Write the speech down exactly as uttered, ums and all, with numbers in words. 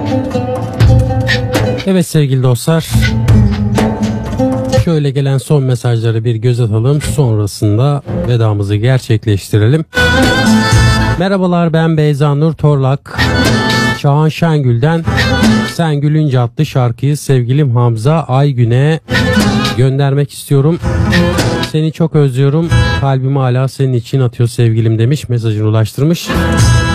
Evet sevgili dostlar, şöyle gelen son mesajları bir göz atalım, sonrasında vedamızı gerçekleştirelim. Merhabalar, ben Beyza Nur Torlak. Şahan Şengül'den Sen Gülünce adlı şarkıyı sevgilim Hamza Aygün'e göndermek istiyorum. Seni çok özlüyorum, kalbim hala senin için atıyor sevgilim demiş, mesajını ulaştırmış.